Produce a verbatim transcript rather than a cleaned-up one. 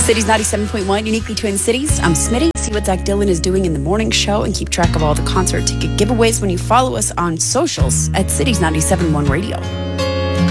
Cities ninety-seven point one, uniquely Twin Cities. I'm Smitty. See what Zach Dylan is doing in the morning show and keep track of all the concert ticket giveaways when you follow us on socials at Cities ninety-seven point one Radio.